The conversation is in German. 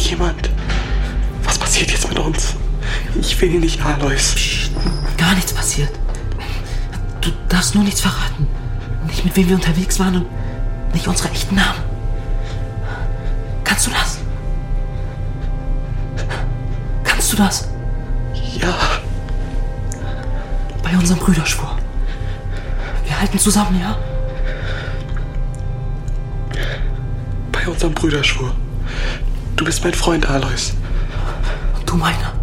jemand. Was passiert jetzt mit uns? Ich will nicht, Alois. Psst, gar nichts passiert. Du darfst nur nichts verraten. Nicht mit wem wir unterwegs waren und nicht unsere echten Namen. Kannst du das? Kannst du das? Ja. Bei unserem Brüderschwur. Wir halten zusammen, ja? Bei unserem Brüderschwur. Du bist mein Freund, Alois. Und du meiner.